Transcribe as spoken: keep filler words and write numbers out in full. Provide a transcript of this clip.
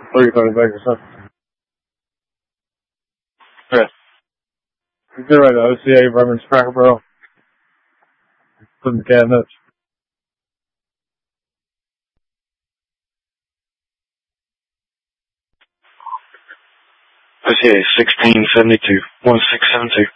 Three thirty back or something. Yeah. Get ready to O C A Bourbon's Cracker Barrel. Put in the cabinets. O C A sixteen seventy-two, one six seven two.